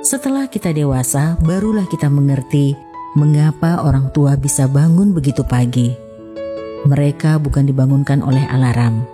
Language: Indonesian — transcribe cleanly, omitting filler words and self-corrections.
Setelah kita dewasa, barulah kita mengerti mengapa orang tua bisa bangun begitu pagi. Mereka bukan dibangunkan oleh alarm,